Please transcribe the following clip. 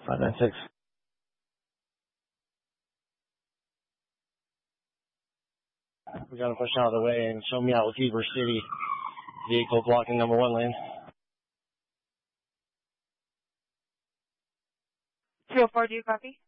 596. We're going to push out of the way and show me out with Heber City. Vehicle blocking number 1 lane. 204, do you copy?